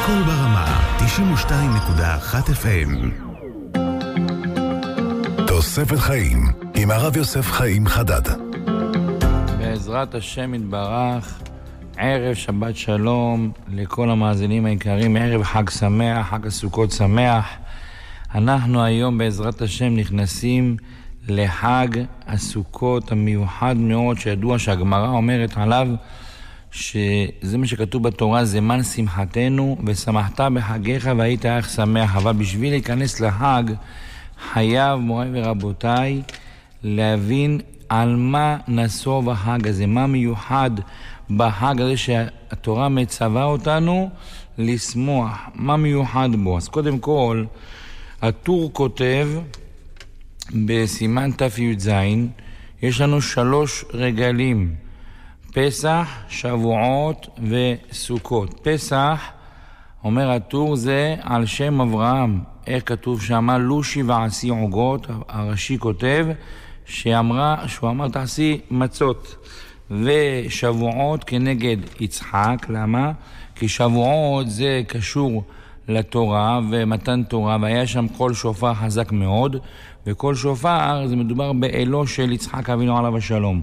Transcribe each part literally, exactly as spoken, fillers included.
קול ברמה, תשעים ושתיים נקודה אחת אף אם. תוספת חיים, עם הרב יוסף חיים חדד. בעזרת השם יתברך, ערב שבת שלום לכל המאזינים היקרים, ערב חג שמח, חג הסוכות שמח. אנחנו היום בעזרת השם נכנסים לחג הסוכות המיוחד מאוד, שידוע שהגמרא אומרת עליו שזה מה שכתוב בתורה, זמן שמחתנו ושמחת בחגיך והיית אך שמח. אבל בשביל להיכנס לחג חייב מוריי ורבותיי להבין על מה נסוב החג הזה, מה מיוחד בחג הזה שהתורה מצווה אותנו לשמוח, מה מיוחד בו. אז קודם כל הטור כותב בסימן ת"ז, יש לנו שלוש רגלים, פסח, שבועות וסוכות. פסח, אומר הטור, זה על שם אברהם. איך כתוב שם? לושי ועשי עוגות. הראשי כותב שאמרה, שהוא אמר תעשי מצות. ושבועות כנגד יצחק. למה? כי שבועות זה קשור לתורה ומתן תורה, והיה שם קול שופר חזק מאוד, וקול שופר זה מדובר באלו של יצחק אבינו עליו השלום.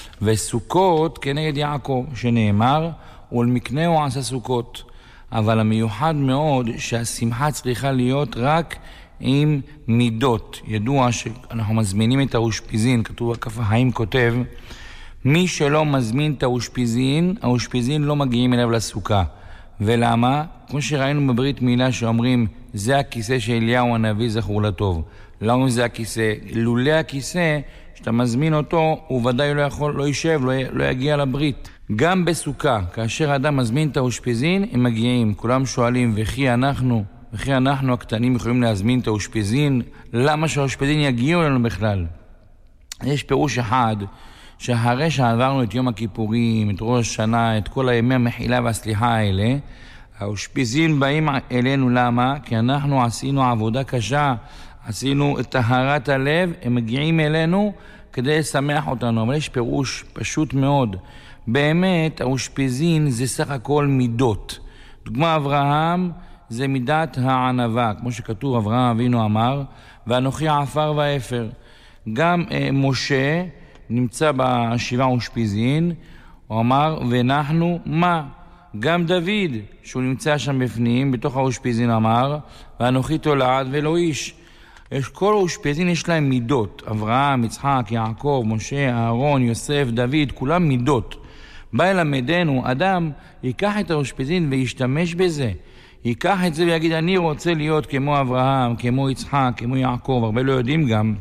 וסוכות כנגד יעקב, שנאמר ולמקנהו עשה סוכות. אבל המיוחד מאוד שהשמחה צריכה להיות רק עם מידות. ידוע שאנחנו מזמינים את האושפיזין, כתוב בכף החיים כותב, מי שלא מזמין את האושפיזין, האושפיזין לא מגיעים אליו לסוכה. ולמה? כמו שראינו בברית מילה שאומרים, זה הכיסא של אליהו הנביא זכור לטוב. למה זה הכיסא? לולא הכיסא, שאתה מזמין אותו, הוא ודאי לא יכול, לא יישב, לא, לא יגיע לברית. גם בסוכה, כאשר האדם מזמין את האושפיזין, הם מגיעים. כולם שואלים, וכי אנחנו, וכי אנחנו הקטנים יכולים להזמין את האושפיזין? למה שהאושפיזין יגיעו לנו בכלל? יש פירוש אחד, שהרי שעברנו את יום הכיפורים, את ראש השנה, את כל הימי המחילה והסליחה האלה, האושפיזין באים אלינו. למה? כי אנחנו עשינו עבודה קשה, עשינו את טהרת הלב, הם מגיעים אלינו כדי לשמח אותנו. אבל יש פירוש פשוט מאוד. באמת, האושפיזין זה סך הכל מידות. דוגמה אברהם זה מידת הענבה, כמו שכתוב, אברהם אבינו אמר, ואנוכי עפר ואפר. גם אה, משה נמצא בשבעה אושפיזין, הוא אמר, ואנחנו מה? גם דוד, שהוא נמצא שם בפנים, בתוך האושפיזין אמר, ואנוכי תולד ולא איש. יש כל האושפיזין יש להם מידות. אברהם, יצחק, יעקב, משה, אהרון, יוסף, דוד, כולם מידות. בא למדנו, אדם ייקח את האושפיזין וישתמש בזה. ייקח את זה ויגיד, אני רוצה להיות כמו אברהם, כמו יצחק, כמו יעקב. הרבה לא יודעים גם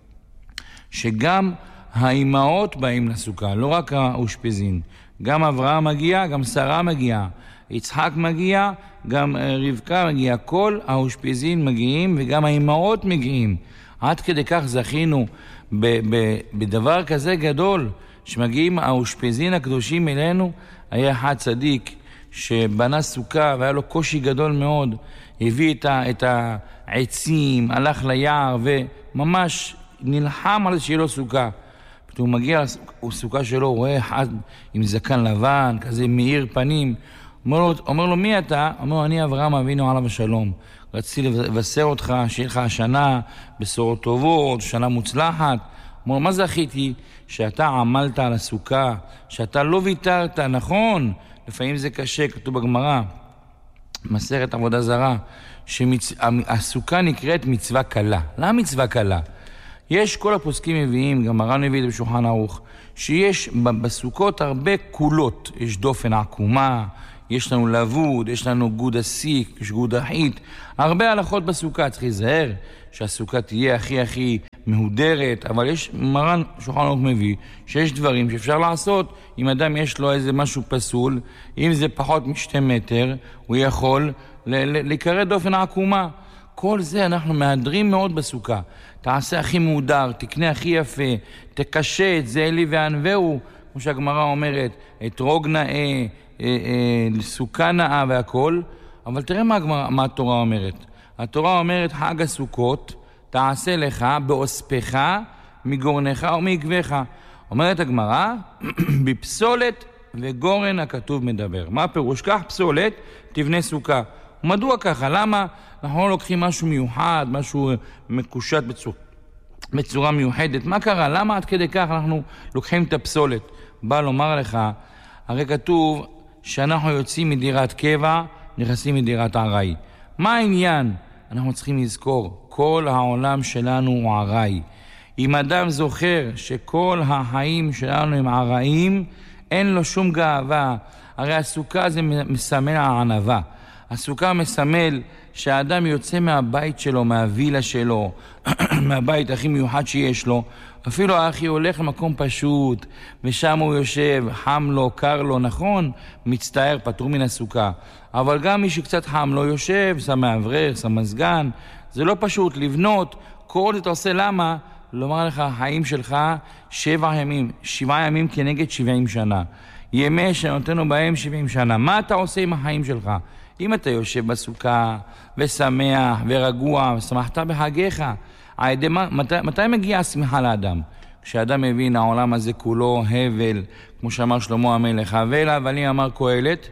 שגם האימהות באים לסוכה, לא רק האושפיזין. גם אברהם מגיע, גם שרה מגיעה, יצחק מגיע, גם רבקה מגיעה. כל האושפיזין מגיעים וגם האימהות מגיעים. עד כדי כך זכינו ב- ב- בדבר כזה גדול, שמגיעים האושפיזין הקדושים אלינו. היה אחד צדיק שבנה סוכה והיה לו קושי גדול מאוד, הביא את, ה- את העצים, הלך ליער וממש נלחם על זה שיהיה לו סוכה. הוא מגיע לסוכה שלו, הוא רואה אחד עם זקן לבן, כזה מאיר פנים. אומר לו, אומר לו, מי אתה? אומר לו, אני אברהם אבינו עליו השלום. רציתי לבשר אותך, שיהיה לך השנה בשורות טובות, שנה מוצלחת. אומר לו, מה זכיתי? שאתה עמלת על הסוכה, שאתה לא ויתרת, נכון? לפעמים זה קשה, כתוב בגמרא, מסכת עבודה זרה, שהסוכה נקראת מצווה קלה. למה מצווה קלה? יש כל הפוסקים מביאים, גם הר"ן מביא את זה בשולחן ערוך, שיש בסוכות הרבה קולות. יש דופן עקומה, יש לנו לבוד, יש לנו גוד הסיק, יש גוד החית. הרבה הלכות בסוכה, צריך להיזהר שהסוכה תהיה הכי הכי מהודרת, אבל יש, מרן שולחן ערוך מביא, שיש דברים שאפשר לעשות. אם אדם יש לו איזה משהו פסול, אם זה פחות משתי מטר, הוא יכול לקרוא דופן עקומה. כל זה אנחנו מהדרים מאוד בסוכה. תעשה הכי מודר, תקנה הכי יפה, תקשה את זה לי וענבהו, כמו שהגמרא אומרת, אתרוג נאה, אה, אה, סוכה נאה והכל. אבל תראה מה, הגמרא, מה התורה אומרת. התורה אומרת, חג הסוכות תעשה לך באוספך מגורנך ומעקבך. אומרת הגמרא, בפסולת וגורן הכתוב מדבר. מה הפירוש? כך פסולת תבנה סוכה. מדוע ככה? למה אנחנו לא לוקחים משהו מיוחד, משהו מקושט בצורה, בצורה מיוחדת? מה קרה? למה עד כדי כך אנחנו לוקחים את הפסולת? בא לומר לך, הרי כתוב שאנחנו יוצאים מדירת קבע, נכנסים מדירת ארעי. מה העניין? אנחנו צריכים לזכור, כל העולם שלנו הוא ארעי. אם אדם זוכר שכל החיים שלנו הם ארעיים, אין לו שום גאווה. הרי הסוכה זה מסמל הענווה. הסוכה מסמל שהאדם יוצא מהבית שלו, מהווילה שלו, מהבית הכי מיוחד שיש לו. אפילו האחי הולך למקום פשוט, ושם הוא יושב, חם לו, קר לו, נכון? מצטער, פטור מן הסוכה. אבל גם מי שקצת חם לו יושב, שם מאוורר, שם מזגן. זה לא פשוט לבנות. כל זה אתה עושה למה? לומר לך, החיים שלך שבע ימים, שבעה ימים כנגד שבעים שנה. ימי שנותנו בהם שבעים שנה. מה אתה עושה עם החיים שלך? אם אתה יושב בסוכה ושמח ורגוע ושמחת בחגיך, מתי, מתי מגיעה השמחה לאדם? כשאדם מבין העולם הזה כולו הבל, כמו שאמר שלמה המלך, הבל הבלים אמר קהלת,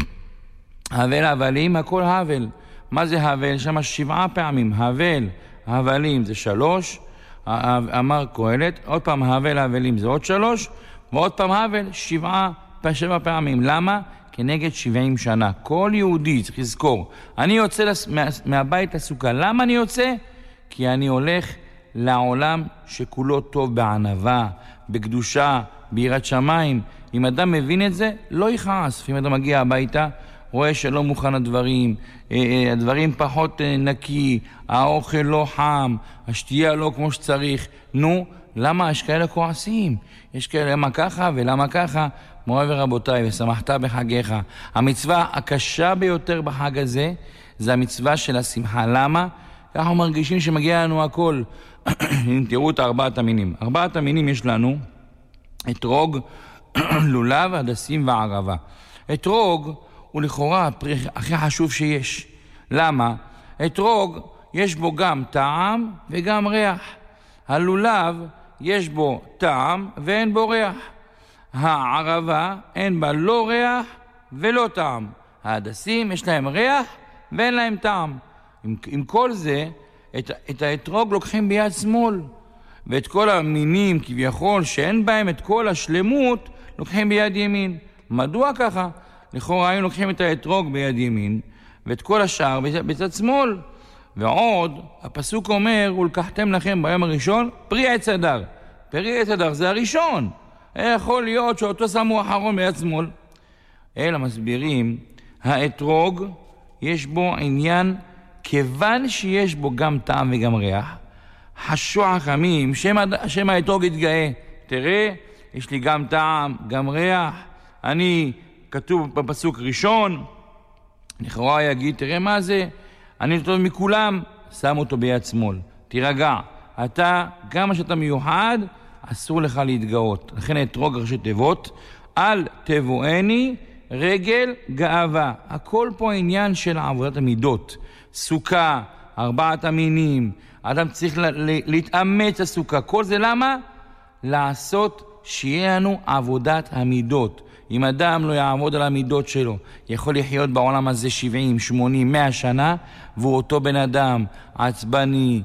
הבל הבלים הכל הבל. מה זה הבל? שם שבעה פעמים, הבל, הבלים זה שלוש, אמר קהלת, עוד פעם הבל הבלים זה עוד שלוש, ועוד פעם הבל שבעה, שבע פעמים. למה? כנגד שבעים שנה. כל יהודי צריך לזכור, אני יוצא לס... מה... מהבית לסוכה. למה אני יוצא? כי אני הולך לעולם שכולו טוב בענווה, בקדושה, ביראת שמיים. אם אדם מבין את זה, לא יכעס. אם אדם מגיע הביתה, רואה שלא מוכן הדברים, הדברים פחות נקי, האוכל לא חם, השתייה לא כמו שצריך. נו, למה יש כאלה כועסים? יש כאלה למה ככה ולמה ככה? מורי ורבותיי, ושמחת בחגיך. המצווה הקשה ביותר בחג הזה, זה המצווה של השמחה. למה? אנחנו מרגישים שמגיע לנו הכל. אם תראו את ארבעת המינים. ארבעת המינים יש לנו אתרוג, לולב, הדסים וערבה. אתרוג הוא לכאורה הפרי הכי חשוב שיש. למה? אתרוג יש בו גם טעם וגם ריח. הלולב יש בו טעם ואין בו ריח. הערבה אין בה לא ריח ולא טעם. ההדסים יש להם ריח ואין להם טעם. עם, עם כל זה, את, את האתרוג לוקחים ביד שמאל, ואת כל המינים כביכול שאין בהם את כל השלמות לוקחים ביד ימין. מדוע ככה? לכאורה היינו לוקחים את האתרוג ביד ימין ואת כל השאר בצד שמאל. ועוד הפסוק אומר, ולקחתם לכם ביום הראשון פרי עץ הדר. פרי עץ הדר זה הראשון. יכול להיות שאותו שמו אחרון ביד שמאל. אלא מסבירים, האתרוג יש בו עניין, כיוון שיש בו גם טעם וגם ריח, חשו חכמים, שם האתרוג יתגאה. תראה, יש לי גם טעם, גם ריח. אני, כתוב בפסוק ראשון, לכאורה יגיד, תראה מה זה, אני טוב מכולם, שם אותו ביד שמאל. תירגע, אתה, גם שאתה מיוחד, אסור לך להתגאות. לכן אתרוג ראשי תיבות, אל תבואני רגל גאווה. הכל פה עניין של עבודת המידות. סוכה, ארבעת המינים, אדם צריך להתאמץ הסוכה. כל זה למה? לעשות שיהיה לנו עבודת המידות. אם אדם לא יעבוד על המידות שלו, יכול לחיות בעולם הזה שבעים, שמונים, מאה שנה, והוא אותו בן אדם, עצבני,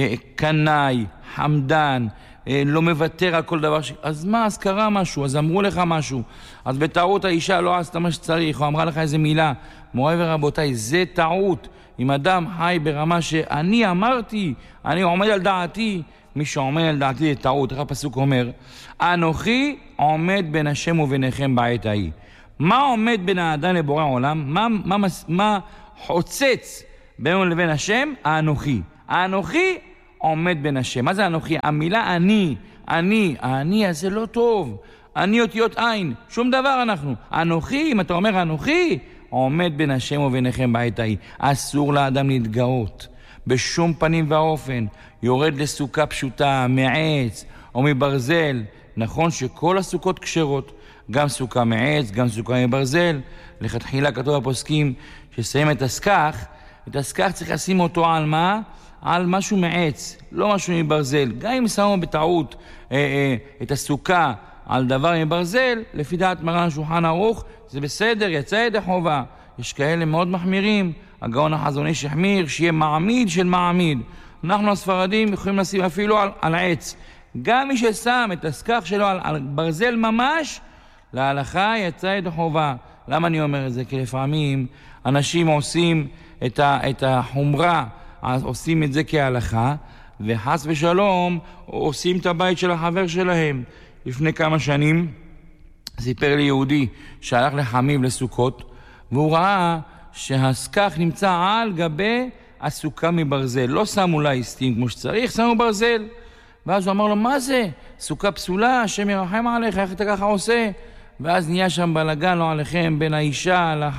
קנאי, חמדן, לא מוותר על כל דבר ש... אז מה? אז קרה משהו, אז אמרו לך משהו, אז בטעות האישה לא עשתה מה שצריך, או אמרה לך איזה מילה. מורי ורבותיי, זה טעות. אם אדם חי ברמה שאני אמרתי, אני עומד על דעתי, מי שעומד על דעתי זה טעות. איך הפסוק אומר? אנוכי עומד בין השם וביניכם בעת ההיא. מה עומד בין האדם לבורא עולם? מה, מה, מה חוצץ בינינו לבין השם? האנוכי. האנוכי עומד בין השם. מה זה אנוכי? המילה אני, אני, אני הזה לא טוב. אני אותיות עין, שום דבר אנחנו. אנוכי, אם אתה אומר אנוכי, עומד בין השם וביניכם בעת ההיא. אסור לאדם להתגאות. בשום פנים ואופן. יורד לסוכה פשוטה, מעץ או מברזל. נכון שכל הסוכות כשרות, גם סוכה מעץ, גם סוכה מברזל. לכתחילה כתוב בפוסקים שסיים את הסכך, את הסכך צריך לשים אותו על מה? על משהו מעץ, לא משהו מברזל. גם אם שמו בטעות אה, אה, את הסוכה על דבר מברזל, לפי דעת מרן שולחן ערוך, זה בסדר, יצא ידי חובה. יש כאלה מאוד מחמירים, הגאון החזון איש החמיר, שיהיה מעמיד של מעמיד. אנחנו הספרדים יכולים לשים אפילו על, על עץ. גם מי ששם את הסכך שלו על, על ברזל ממש, להלכה יצא את החובה. למה אני אומר את זה? כי לפעמים אנשים עושים את, ה, את החומרה, עושים את זה כהלכה, וחס ושלום עושים את הבית של החבר שלהם. לפני כמה שנים סיפר לי יהודי שהלך לחמיב לסוכות, והוא ראה שהסכך נמצא על גבי הסוכה מברזל. לא שמו לה הסתים כמו שצריך, שמו ברזל. ואז הוא אמר לו, מה זה? סוכה פסולה, השם ירחם עליך, איך אתה ככה עושה? ואז נהיה שם בלגן, לא עליכם, בין האישה לח...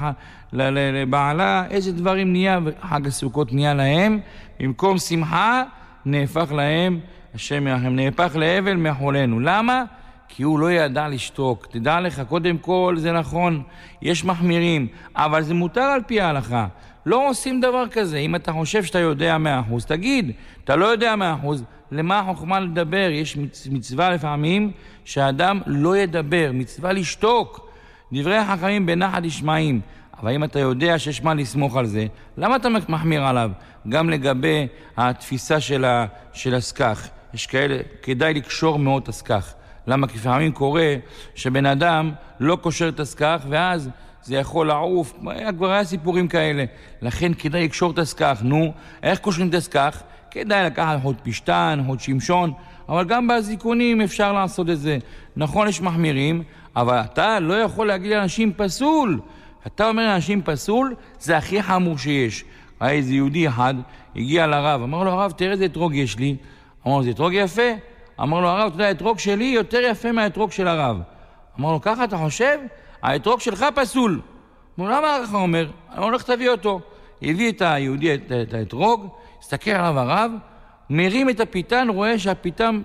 לבעלה, איזה דברים נהיה, חג הסוכות נהיה להם, במקום שמחה, נהפך להם, השם ירחם, נהפך לאבל מאחולנו. למה? כי הוא לא ידע לשתוק. תדע לך, קודם כל זה נכון, יש מחמירים, אבל זה מותר על פי ההלכה. לא עושים דבר כזה. אם אתה חושב שאתה יודע מאה אחוז, תגיד, אתה לא יודע מאה אחוז, למה החוכמה לדבר? יש מצווה לפעמים שהאדם לא ידבר, מצווה לשתוק. דברי החכמים בנחת נשמעים. אבל אם אתה יודע שיש מה לסמוך על זה, למה אתה מחמיר עליו? גם לגבי התפיסה של, ה, של הסכך. יש כאלה, כדאי לקשור מאוד את הסכך. למה? כי לפעמים קורה שבן אדם לא קושר את הסכך, ואז זה יכול לעוף. כבר היה סיפורים כאלה. לכן כדאי לקשור את הסכך. נו, איך קושרים את הסכך? כדאי לקחת חוד פשטן, חוד שמשון, אבל גם בזיכונים אפשר לעשות את זה. נכון, יש מחמירים, אבל אתה לא יכול להגיד לאנשים פסול. אתה אומר לאנשים פסול, זה הכי חמור שיש. היה איזה יהודי אחד, הגיע לרב, אמר לו, הרב, תראה איזה אתרוג יש לי. אמר לו, זה אתרוג יפה? אמר לו, הרב, אתה יודע, האתרוג שלי יותר יפה מהאתרוג של הרב. אמר לו, ככה אתה חושב? האתרוג שלך פסול. אמר לו, למה ככה אומר? אמר לו, איך תביא אותו? הביא את היהודי, את, את האתרוג, הסתכל עליו הרב, מרים את הפיתן, רואה שהפיתן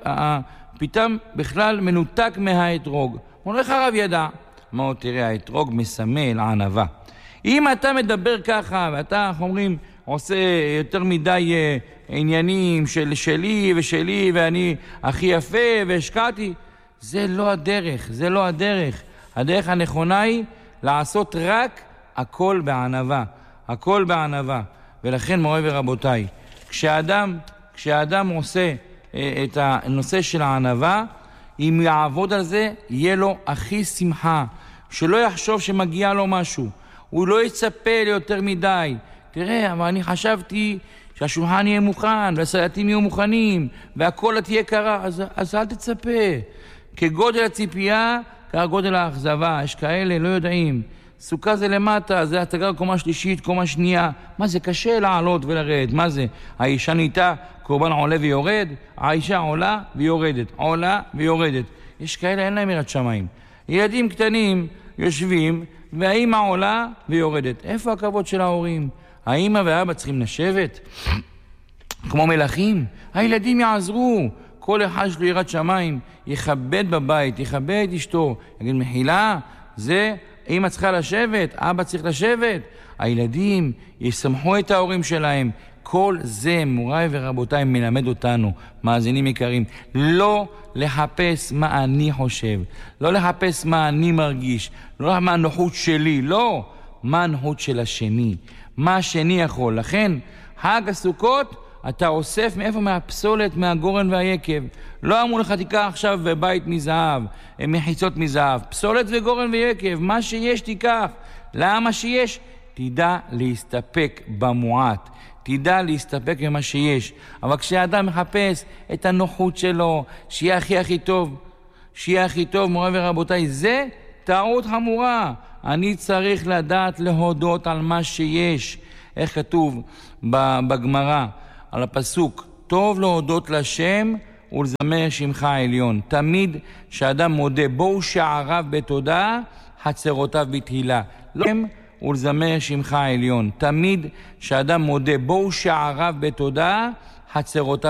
הפיתן בכלל מנותק מהאתרוג. אמר לו, איך הרב ידע? אמר לו, תראה, האתרוג מסמל ענווה. אם אתה מדבר ככה, ואתה, איך אומרים, עושה יותר מדי עניינים של שלי ושלי, ואני הכי יפה והשקעתי, זה לא הדרך, זה לא הדרך. הדרך הנכונה היא לעשות רק הכל בענווה, הכל בענווה. ולכן, מורי ורבותיי, כשאדם, כשאדם עושה את הנושא של הענווה, אם יעבוד על זה, יהיה לו הכי שמחה, שלא יחשוב שמגיע לו משהו, הוא לא יצפה ליותר מדי. תראה, אבל אני חשבתי שהשולחן יהיה מוכן, והסלטים יהיו מוכנים, והכל תהיה קרה, אז, אז אל תצפה. כגודל הציפייה, כך גודל האכזבה. יש כאלה, לא יודעים. סוכה זה למטה, זה אתה גר קומה שלישית, קומה שנייה. מה זה? קשה לעלות ולרדת. מה זה? האישה נהייתה, קורבן עולה ויורד, האישה עולה ויורדת, עולה ויורדת. יש כאלה, אין להם יראת שמיים. ילדים קטנים יושבים, והאמא עולה ויורדת. איפה הכבוד של ההורים? האמא והאבא צריכים לשבת כמו מלאכים. הילדים יעזרו. כל אחד שלו יראת שמיים, יכבד בבית, יכבד את אשתו. יגיד, מחילה, זה אמא צריכה לשבת, אבא צריך לשבת. הילדים ישמחו את ההורים שלהם. כל זה, מוריי ורבותיי, מלמד אותנו, מאזינים יקרים, לא לחפש מה אני חושב, לא לחפש מה אני מרגיש, לא מה הנוחות שלי, לא, מה הנוחות של השני, מה השני יכול. לכן, חג הסוכות, אתה אוסף מאיפה? מהפסולת, מהגורן והיקב. לא אמרו לך תיקח עכשיו בית מזהב, מחיצות מזהב, פסולת וגורן ויקב, מה שיש תיקח. למה שיש? תדע להסתפק במועט, תדע להסתפק במה שיש. אבל כשאדם מחפש את הנוחות שלו, שיהיה הכי הכי טוב, שיהיה הכי טוב, מורי ורבותיי, זה טעות חמורה. אני צריך לדעת להודות על מה שיש. איך כתוב בגמרא על הפסוק, טוב להודות לשם ולזמר שמך העליון. תמיד שאדם מודה, בואו שעריו בתודה, חצרותיו בתהילה. לא ולזמר שמך העליון. תמיד שאדם מודה, בואו שעריו בתודה, חצרותיו